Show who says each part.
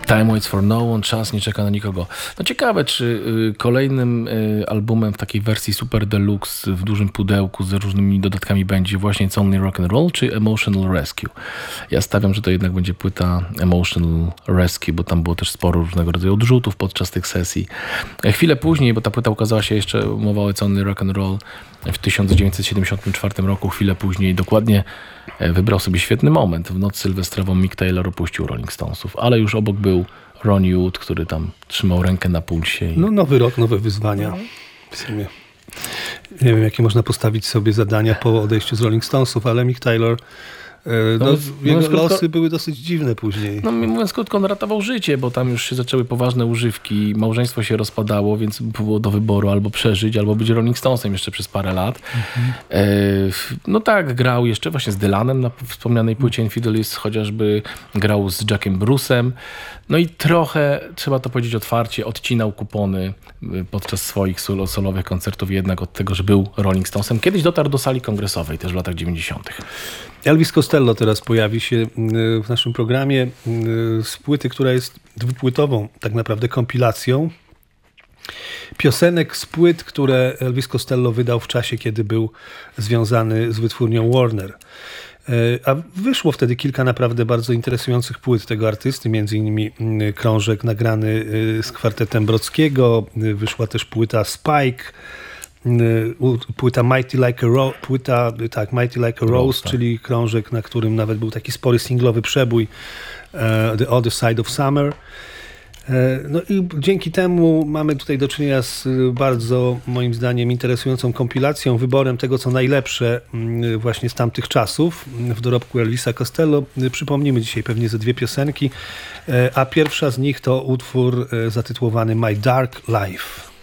Speaker 1: Time Waits for No One, czas nie czeka na nikogo. No ciekawe, czy kolejnym albumem w takiej wersji super deluxe w dużym pudełku z różnymi dodatkami będzie właśnie It's Only Rock and Roll czy Emotional Rescue. Ja stawiam, że to jednak będzie płyta Emotional Rescue, bo tam było też sporo różnego rodzaju odrzutów podczas tych sesji. Chwilę później, bo ta płyta ukazała się jeszcze, mowa o It's Only Rock and Roll w 1974 roku, chwilę później dokładnie wybrał sobie świetny moment. W noc sylwestrową Mick Taylor opuścił Rolling Stonesów, ale już obok był Ronnie Wood, który tam trzymał rękę na pulsie.
Speaker 2: No nowy rok, nowe wyzwania. W sumie nie wiem, jakie można postawić sobie zadania po odejściu z Rolling Stonesów, ale Mick Taylor, jego losy były dosyć dziwne później.
Speaker 1: No mówiąc krótko, on ratował życie, bo tam już się zaczęły poważne używki, małżeństwo się rozpadało, więc było do wyboru albo przeżyć, albo być Rolling Stonesem jeszcze przez parę lat. No tak, grał jeszcze właśnie z Dylanem na wspomnianej płycie Infidelist, chociażby grał z Jackiem Bruce'em. No i trochę, trzeba to powiedzieć otwarcie, odcinał kupony podczas swoich solowych koncertów jednak od tego, że był Rolling Stonesem. Kiedyś dotarł do sali kongresowej, też w latach 90.
Speaker 2: Elvis Costello teraz pojawi się w naszym programie z płyty, która jest dwupłytową tak naprawdę kompilacją piosenek z płyt, które Elvis Costello wydał w czasie, kiedy był związany z wytwórnią Warner. A wyszło wtedy kilka naprawdę bardzo interesujących płyt tego artysty, między innymi krążek nagrany z kwartetem Brodzkiego, wyszła też płyta Spike, płyta Mighty Like a Rose,
Speaker 1: tak.
Speaker 2: Czyli krążek, na którym nawet był taki spory singlowy przebój The Other Side of Summer. No i dzięki temu mamy tutaj do czynienia z bardzo, moim zdaniem, interesującą kompilacją, wyborem tego, co najlepsze właśnie z tamtych czasów w dorobku Elvisa Costello. Przypomnimy dzisiaj pewnie ze dwie piosenki, a pierwsza z nich to utwór zatytułowany My Dark Life.